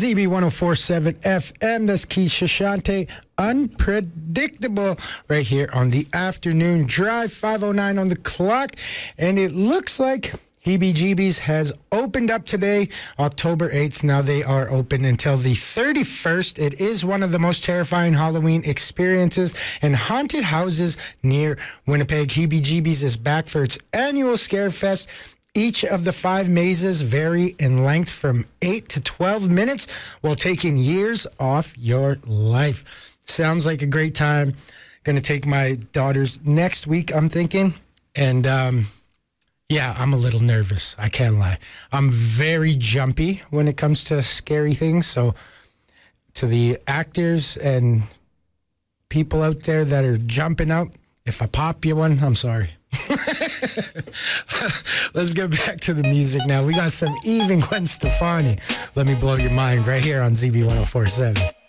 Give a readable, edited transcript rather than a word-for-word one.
ZB1047 FM. That's Keisha Shante. Unpredictable right here on the afternoon drive. 5:09 on the clock. And it looks like Heebie-Jeebies has opened up today, October 8th. Now they are open until the 31st. It is one of the most terrifying Halloween experiences in haunted houses near Winnipeg. Heebie-Jeebies is back for its annual Scare Fest. Each of the 5 mazes vary in length from 8 to 12 minutes while taking years off your life. Sounds like a great time. Going to take my daughters next week, I'm thinking. And, yeah, I'm a little nervous. I can't lie. I'm very jumpy when it comes to scary things. So to the actors and people out there that are jumping out, if I pop you one, I'm sorry. Let's get back to the music now. We got some Eve and Gwen Stefani. Let me blow your mind right here on ZB1047.